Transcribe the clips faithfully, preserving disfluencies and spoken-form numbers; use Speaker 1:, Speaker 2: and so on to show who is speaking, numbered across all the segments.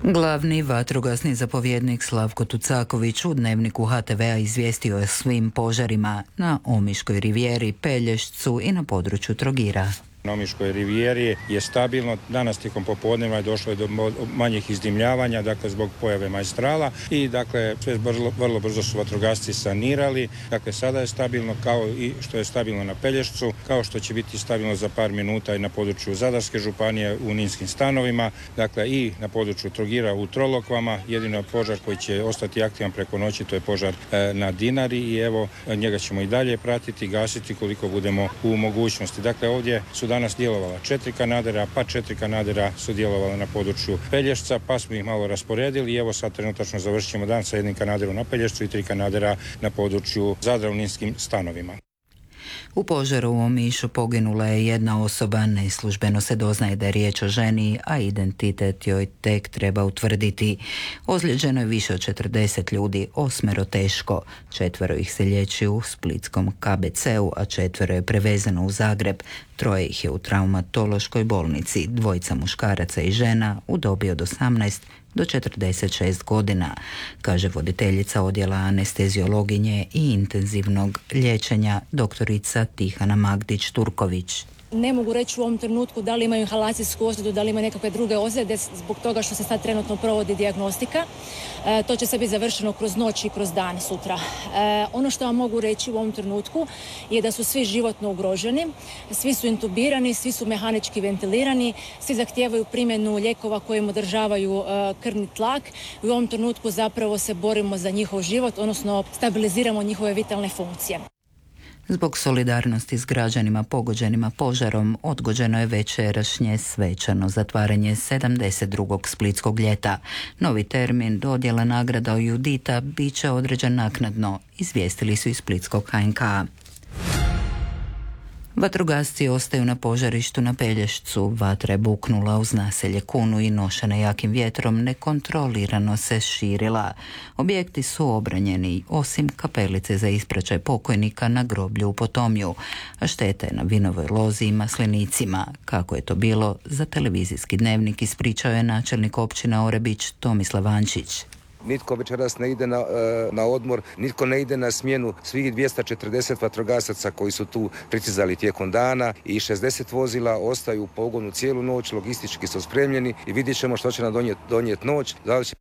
Speaker 1: Glavni vatrogasni zapovjednik Slavko Tucaković u dnevniku ha te vea izvijestio o svim požarima na Omiškoj rivijeri, Pelješcu i na području Trogira.
Speaker 2: Na Omiškoj rivijeri je stabilno, danas tijekom popodneva je došlo do manjih izdimljavanja, dakle zbog pojave majstrala i dakle sve vrlo, vrlo brzo su vatrogasci sanirali, dakle sada je stabilno kao i što je stabilno na Pelješcu, kao što će biti stabilno za par minuta i na području Zadarske županije u Ninskim stanovima, dakle i na području Trogira u Trolokvama. Jedino je požar koji će ostati aktivan preko noći, to je požar e, na Dinari i evo njega ćemo i dalje pratiti, gasiti koliko budemo u mogućnosti. Dakle ovdje su danas djelovala četiri kanadera, pa četiri kanadera su djelovala na području Pelješca, pa smo ih malo rasporedili i evo sad trenutačno završimo dan sa jednim kanaderom na Pelješcu i tri kanadera na području Zadra u Ninskim stanovima.
Speaker 1: U požaru u Omišu poginula je jedna osoba, neslužbeno se doznaje da je riječ o ženi, a identitet joj tek treba utvrditi. Ozlijeđeno je više od četrdeset ljudi, osmero teško. Četvero ih se liječi u splitskom ka be ce-u, a četvero je prevezano u Zagreb. Troje ih je u traumatološkoj bolnici, dvojica muškaraca i žena u dobi od osamnaest do četrdeset šest godina, kaže voditeljica odjela anesteziologinje i intenzivnog liječenja doktorica Tihana Magdić-Turković.
Speaker 3: Ne mogu reći u ovom trenutku da li imaju inhalacijsku ozljedu, da li imaju nekakve druge ozljede zbog toga što se sad trenutno provodi dijagnostika. E, to će se biti završeno kroz noć i kroz dan sutra. E, ono što vam mogu reći u ovom trenutku je da su svi životno ugroženi, svi su intubirani, svi su mehanički ventilirani, svi zahtijevaju primjenu lijekova koji im održavaju e, krvni tlak i u ovom trenutku zapravo se borimo za njihov život, odnosno stabiliziramo njihove vitalne funkcije.
Speaker 1: Zbog solidarnosti s građanima pogođenima požarom odgođeno je večerašnje svečano zatvaranje sedamdeset drugog splitskog ljeta. Novi termin dodjela nagrada o Judita bit će određen naknadno, izvijestili su iz splitskog ha en ka. Vatrogasci ostaju na požarištu na Pelješcu. Vatra je buknula uz naselje Kunu i nošena jakim vjetrom nekontrolirano se širila. Objekti su obranjeni, osim kapelice za ispraćaj pokojnika na groblju u Potomju, a šteta je na vinovoj lozi i maslinicima. Kako je to bilo, za televizijski dnevnik ispričao je načelnik općine Orebić Tomislav Ančić.
Speaker 4: Nitko večeras ne ide na, na odmor, nitko ne ide na smjenu svih dvjesto četrdeset vatrogasaca koji su tu pritizali tijekom dana i šezdeset vozila ostaju u pogonu cijelu noć, logistički su spremljeni i vidjet ćemo što će nam donijeti donijet noć. Da li će...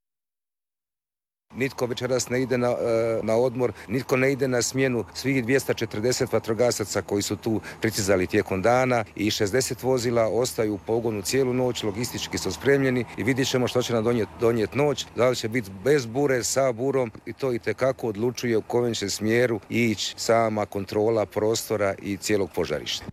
Speaker 4: Nitko večeras ne ide na, na odmor, nitko ne ide na smjenu svih dvjesto četrdeset vatrogasaca koji su tu pritizali tijekom dana i šezdeset vozila ostaju u pogonu cijelu noć, logistički su spremljeni i vidjet ćemo što će nam donijeti donijet noć. Da li će biti bez bure, sa burom i to itekako odlučuje u kojem će smjeru ići sama kontrola prostora i cijelog požarišta.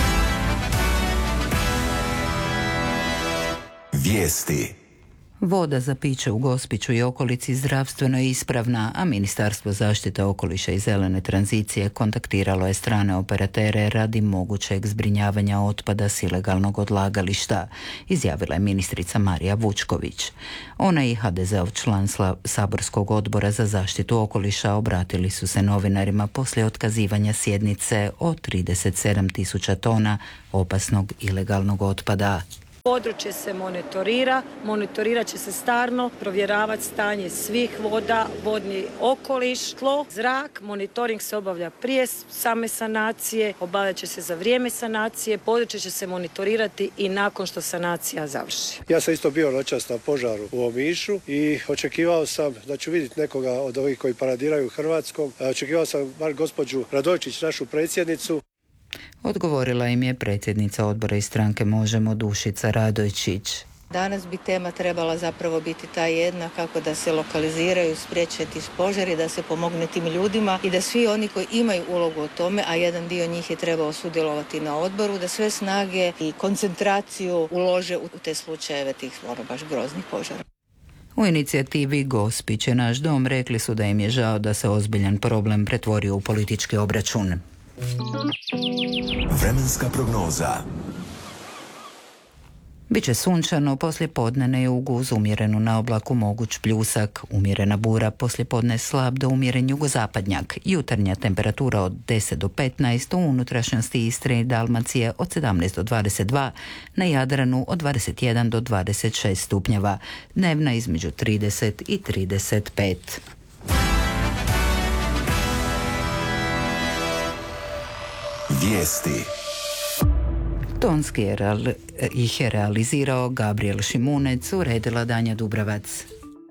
Speaker 1: Vijesti. Voda za piće u Gospiću i okolici zdravstveno je ispravna, a Ministarstvo zaštite okoliša i zelene tranzicije kontaktiralo je strane operatere radi mogućeg zbrinjavanja otpada s ilegalnog odlagališta, izjavila je ministrica Marija Vučković. Ona i ha de zeov član saborskog odbora za zaštitu okoliša obratili su se novinarima poslije otkazivanja sjednice o trideset sedam tisuća tona opasnog ilegalnog otpada.
Speaker 5: Područje se monitorira, monitorirat će se stalno, provjeravati stanje svih voda, vodni okoliš, tlo, zrak. Monitoring se obavlja prije same sanacije, obavljat će se za vrijeme sanacije, područje će se monitorirati i nakon što sanacija završi.
Speaker 6: Ja sam isto bio noćas na požaru u Omišu i očekivao sam da ću vidjeti nekoga od ovih koji paradiraju Hrvatskom. Očekivao sam bar gospođu Radojčić, našu predsjednicu.
Speaker 1: Odgovorila im je predsjednica odbora iz stranke Možemo Dušica Radojčić.
Speaker 7: Danas bi tema trebala zapravo biti ta jedna, kako da se lokaliziraju, spriječe ti požari, da se pomogne tim ljudima i da svi oni koji imaju ulogu o tome, a jedan dio njih je trebao sudjelovati na odboru, da sve snage i koncentraciju ulože u te slučajeve tih ono baš groznih požara.
Speaker 1: U inicijativi Gospić je naš dom rekli su da im je žao da se ozbiljan problem pretvorio u politički obračun.
Speaker 8: Vremenska prognoza.
Speaker 1: Biće sunčano, poslije podne na jugu uz umjerenu na oblaku moguć pljusak, umjerena bura, poslije podne slab do umjeren jugozapadnjak, jutarnja temperatura od deset do petnaest, u unutrašnjosti Istre i Dalmacije od sedamnaest do dvadeset dva, na Jadranu od dvadeset jedan do dvadeset šest stupnjeva, dnevna između trideset i trideset pet.
Speaker 8: Vijesti.
Speaker 1: Tonski je reali- ih je realizirao Gabriel Šimunec, uredila Danja Dubravac.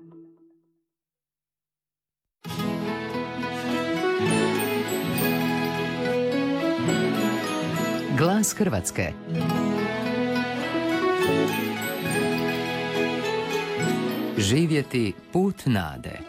Speaker 9: Glas Hrvatske. Živjeti put nade.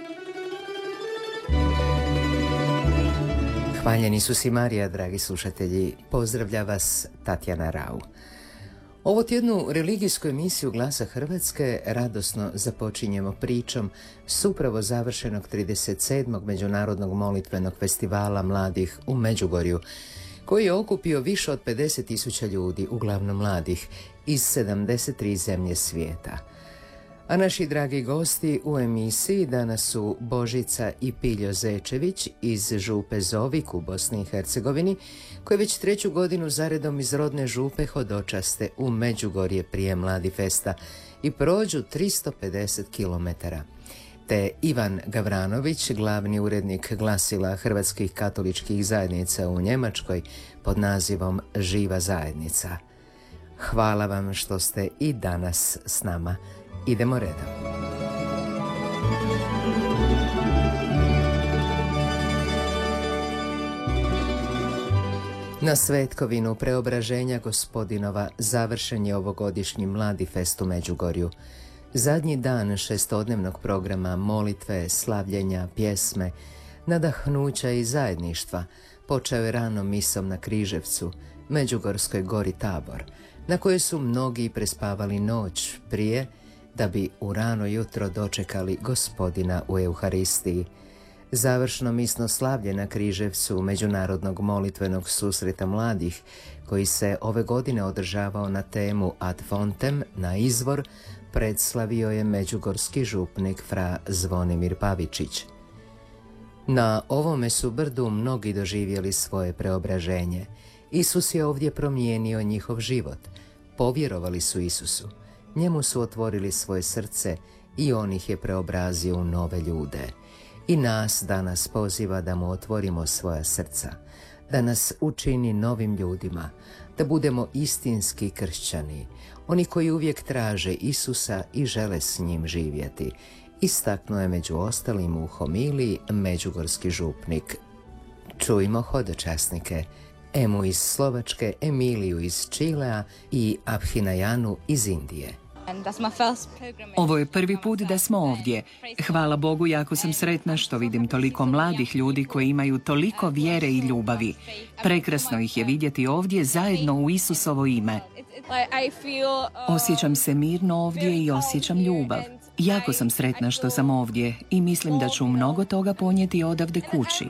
Speaker 9: Hvaljeni su si Marija, dragi slušatelji. Pozdravlja vas Tatjana Rau. Ovo tjednu religijsku emisiju Glasa Hrvatske radosno započinjemo pričom s upravo završenog trideset sedmog Međunarodnog molitvenog festivala mladih u Međugorju, koji je okupio više od pedeset tisuća ljudi, uglavnom mladih, iz sedamdeset tri zemlje svijeta. A naši dragi gosti u emisiji danas su Božica i Piljo Zečević iz župe Zovik u Bosni i Hercegovini, koji već treću godinu zaredom iz rodne župe hodočaste u Međugorje prije Mladi festa i prođu tristo pedeset kilometara. Te Ivan Gavranović, glavni urednik glasila Hrvatskih katoličkih zajednica u Njemačkoj pod nazivom Živa zajednica. Hvala vam što ste i danas s nama. Idemo redom. Na svetkovinu preobraženja Gospodinova završen je ovogodišnji Mladi fest u Međugorju. Zadnji dan šestodnevnog programa molitve, slavljenja, pjesme, nadahnuća i zajedništva počeo je rano misom na Križevcu, Međugorskoj gori Tabor, na kojoj su mnogi prespavali noć prije da bi u rano jutro dočekali Gospodina u Euharistiji. Završno misno slavlje na Križevcu Međunarodnog molitvenog susreta mladih, koji se ove godine održavao na temu Ad fontem, na izvor, predslavio je međugorski župnik fra Zvonimir Pavičić. Na ovome su brdu mnogi doživjeli svoje preobraženje. Isus je ovdje promijenio njihov život. Povjerovali su Isusu. Njemu su otvorili svoje srce i on ih je preobrazio u nove ljude. I nas danas poziva da mu otvorimo svoja srca, da nas učini novim ljudima, da budemo istinski kršćani, oni koji uvijek traže Isusa i žele s njim živjeti, istaknuo je među ostalim u homiliji međugorski župnik. Čujmo hodočasnike, Emu iz Slovačke, Emiliju iz Čilea i Abhinayanu iz Indije.
Speaker 10: Ovo je prvi put da smo ovdje. Hvala Bogu, jako sam sretna što vidim toliko mladih ljudi koji imaju toliko vjere i ljubavi. Prekrasno ih je vidjeti ovdje zajedno u Isusovo ime. Osjećam se mirno ovdje i osjećam ljubav. Jako sam sretna što sam ovdje i mislim da ću mnogo toga ponijeti odavde kući.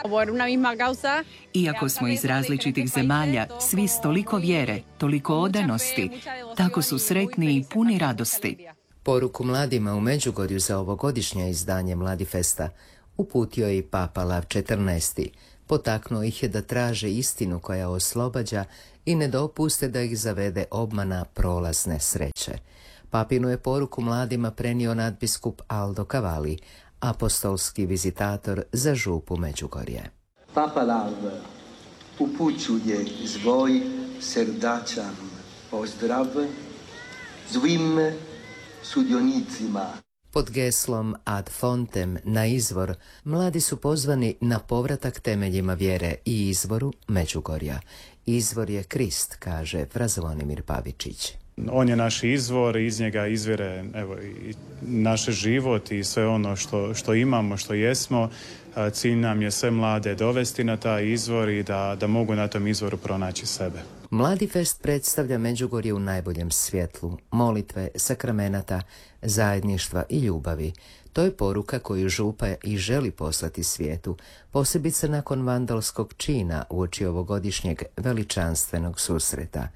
Speaker 10: Iako smo iz različitih zemalja, svi s toliko vjere, toliko odanosti, tako su sretni i puni radosti.
Speaker 9: Poruku mladima u Međugorju za ovogodišnje izdanje Mladi festa uputio je i Papa Lav četrnaesti. Potaknuo ih je da traže istinu koja oslobađa i ne dopuste da ih zavede obmana prolazne sreće. Papinu je poruku mladima prenio nadbiskup Aldo Cavalli, apostolski vizitator za župu Međugorje.
Speaker 11: Papa Lav upućuje svoj srdačan pozdrav svim sudionicima.
Speaker 9: Pod geslom Ad fontem, na izvor, mladi su pozvani na povratak temeljima vjere i izvoru Međugorja. Izvor je Krist, kaže fra Zvonimir Pavičić.
Speaker 12: On je naš izvor, iz njega izvire evo, i naš život i sve ono što, što imamo, što jesmo. Cilj nam je sve mlade dovesti na taj izvor i da, da mogu na tom izvoru pronaći sebe.
Speaker 9: Mladi fest predstavlja Međugorje u najboljem svjetlu, molitve, sakramenata, zajedništva i ljubavi. To je poruka koju župa i želi poslati svijetu, posebice nakon vandalskog čina uoči ovogodišnjeg veličanstvenog susreta.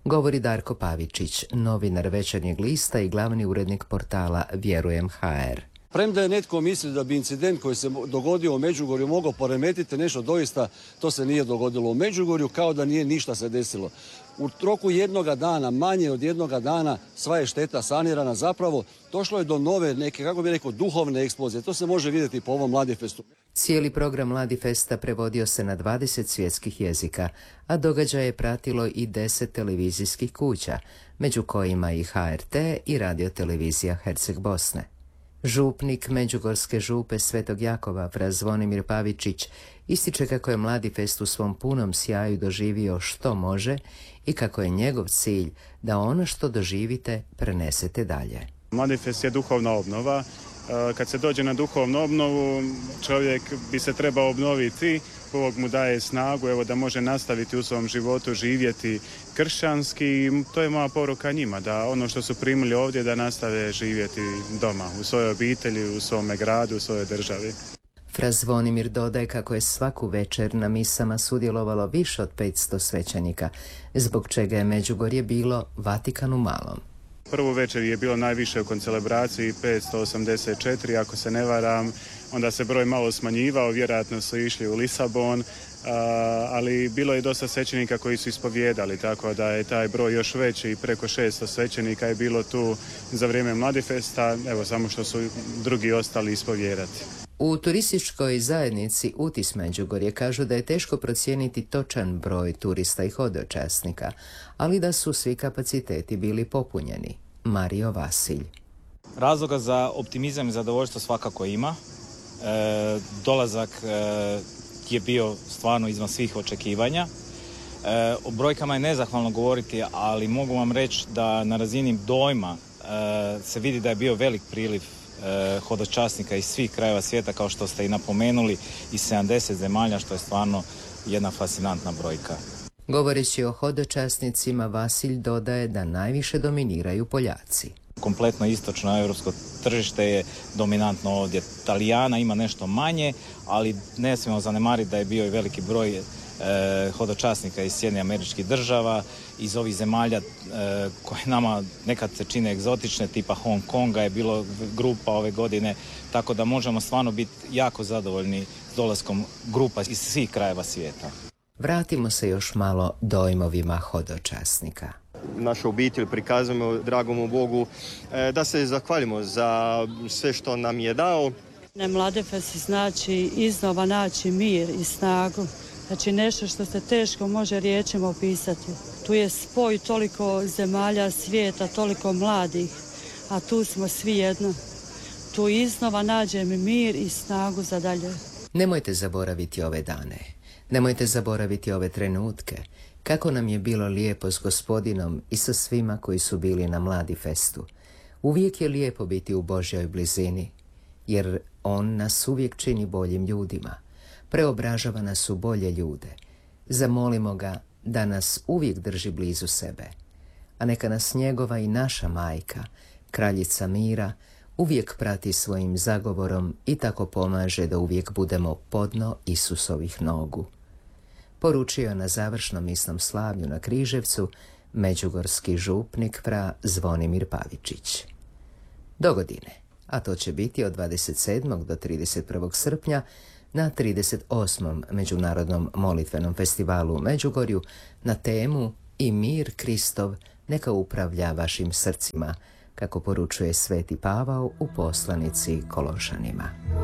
Speaker 9: Govori Darko Pavičić, novinar Večernjeg lista i glavni urednik portala Vjerujem ha er.
Speaker 13: Premda je netko mislio da bi incident koji se dogodio u Međugorju mogao poremetiti nešto, doista to se nije dogodilo u Međugorju, kao da nije ništa se desilo. U roku jednoga dana, manje od jednoga dana, sva je šteta sanirana. Zapravo došlo je do nove neke, kako bi rekao, duhovne eksplozije. To se može vidjeti po ovom Mladifestu.
Speaker 9: Cijeli program Mladifesta prevodio se na dvadeset svjetskih jezika, a događaj je pratilo i deset televizijskih kuća, među kojima i ha er te i radiotelevizija Herceg Bosne. Župnik Međugorske župe Svetog Jakova, fra Zvonimir Pavičić, ističe kako je Mladifest u svom punom sjaju doživio što može i kako je njegov cilj da ono što doživite prenesete dalje.
Speaker 12: Mladifest je duhovna obnova. Kad se dođe na duhovnu obnovu, čovjek bi se trebao obnoviti, Bog mu daje snagu, evo, da može nastaviti u svom životu živjeti kršćanski, i to je moja poruka njima, da ono što su primili ovdje da nastave živjeti doma, u svojoj obitelji, u svome gradu, u svojoj državi.
Speaker 9: Fra Zvonimir dodaje kako je svaku večer na misama sudjelovalo više od petsto svećenika, zbog čega je Međugorje bilo Vatikan u malom.
Speaker 12: Prvu večer je bilo najviše u koncelebraciji, petsto osamdeset četiri, ako se ne varam, onda se broj malo smanjivao, vjerojatno su išli u Lisabon, ali bilo je dosta svećenika koji su ispovijedali, tako da je taj broj još veći i preko šesto svećenika je bilo tu za vrijeme Mladifesta, evo samo što su drugi ostali ispovijedati.
Speaker 9: U turističkoj zajednici Utis Međugorje kažu da je teško procijeniti točan broj turista i hodočasnika, ali da su svi kapaciteti bili popunjeni. Mario Vasilj.
Speaker 14: Razloga za optimizam i zadovoljstvo svakako ima. E, dolazak e, je bio stvarno izvan svih očekivanja. E, o brojkama je nezahvalno govoriti, ali mogu vam reći da na razini dojma e, se vidi da je bio velik priliv hodočasnika iz svih krajeva svijeta, kao što ste i napomenuli, iz sedamdeset zemalja, što je stvarno jedna fascinantna brojka.
Speaker 9: Govoreći o hodočasnicima, Vasilj dodaje da najviše dominiraju Poljaci.
Speaker 14: Kompletno istočno europsko tržište je dominantno ovdje. Talijana ima nešto manje, ali ne smijemo zanemariti da je bio i veliki broj E, hodočasnika iz Sjedinjenih Američkih Država, iz ovih zemalja e, koje nama nekad se čine egzotične, tipa Hong Konga je bilo grupa ove godine, tako da možemo stvarno biti jako zadovoljni s dolaskom grupa iz svih krajeva svijeta.
Speaker 9: Vratimo se još malo dojmovima hodočasnika.
Speaker 15: Našu obitelj prikazujemo dragomu Bogu, e, da se zahvalimo za sve što nam je dao.
Speaker 16: Mladifest znači iznova naći mir i snagu. Znači nešto što se teško može riječima opisati. Tu je spoj toliko zemalja svijeta, toliko mladih, a tu smo svi jedno. Tu iznova nađem mir i snagu za dalje.
Speaker 9: Nemojte zaboraviti ove dane. Nemojte zaboraviti ove trenutke. Kako nam je bilo lijepo s Gospodinom i sa svima koji su bili na Mladifestu. Uvijek je lijepo biti u Božjoj blizini, jer On nas uvijek čini boljim ljudima. Preobražava nas u bolje ljude. Zamolimo ga da nas uvijek drži blizu sebe. A neka nas njegova i naša majka, kraljica mira, uvijek prati svojim zagovorom i tako pomaže da uvijek budemo podno Isusovih nogu. Poručio na završnom misnom slavlju na Križevcu međugorski župnik fra Zvonimir Pavičić. Dogodine, a to će biti od dvadeset sedmog do trideset prvog srpnja, na trideset osmom Međunarodnom molitvenom festivalu u Međugorju na temu I mir Kristov neka upravlja vašim srcima, kako poručuje Sveti Pavao u poslanici Kološanima.